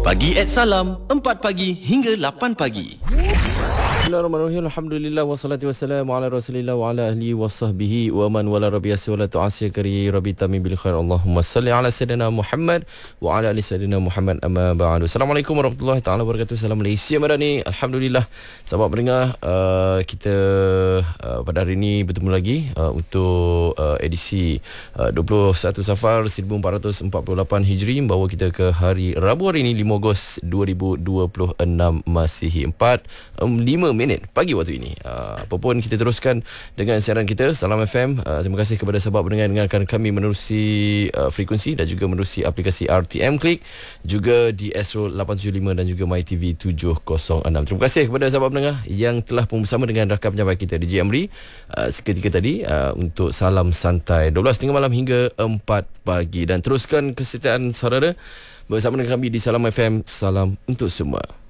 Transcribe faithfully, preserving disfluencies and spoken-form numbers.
Pagi at Salam, empat pagi hingga lapan pagi. Bismillahirrahmanirrahim. Alhamdulillah wassalatu wassalamu ala Rasulillah wa ala ahlihi wa sahbihi wa man wala rabiyyasi wa la tu'asya kari rabbi tamim bil khair. Allahumma salli ala sayyidina Muhammad wa ala ali sayyidina Muhammad, amma ba'du. Assalamualaikum warahmatullahi taala wabarakatuh. Salam Malaysia Madani. Alhamdulillah, sahabat pendengar, uh, kita uh, pada hari ini bertemu lagi uh, untuk uh, edisi uh, dua puluh satu Safar seribu empat ratus empat puluh lapan Hijri, membawa kita ke hari Rabu hari ini lima Ogos dua ribu dua puluh enam Masihi, empat lima minit pagi waktu ini. Uh, apapun, kita teruskan dengan siaran kita Salam F M. Uh, terima kasih kepada sahabat pendengar yang dengarkan kami menerusi uh, frekuensi dan juga menerusi aplikasi R T M Click, juga di Astro lapan tujuh lima dan juga MyTV tujuh kosong enam. Terima kasih kepada sahabat pendengar yang telah pun bersama dengan rakam penyampaian kita di J Amri uh, seketika tadi uh, untuk Salam Santai dua belas tiga puluh malam hingga empat pagi, dan teruskan kesetiaan saudara bersama dengan kami di Salam F M. Salam untuk semua.